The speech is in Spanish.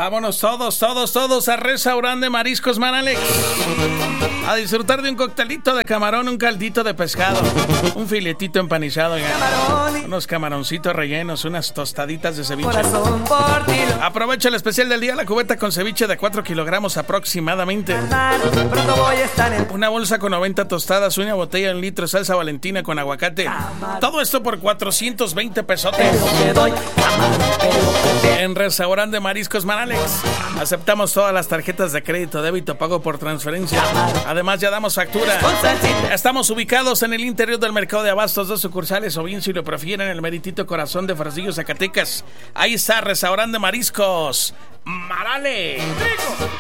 Vámonos todos a Restaurante Mariscos Manalex a disfrutar de un coctelito de camarón, un caldito de pescado, un filetito empanizado, unos camaroncitos rellenos, unas tostaditas de ceviche. Aprovecha el especial del día, la cubeta con ceviche de 4 kilogramos aproximadamente, una bolsa con 90 tostadas, una botella de 1 litro de salsa Valentina con aguacate. Todo esto por 420 pesotes en Restaurante Mariscos Manalex. Aceptamos todas las tarjetas de crédito, débito, pago por transferencia. Además ya damos factura. Estamos ubicados en el interior del mercado de abastos, 2 sucursales, o bien si lo prefieren el meritito corazón de Fresnillo, Zacatecas. Ahí está Restaurante Mariscos Manalex.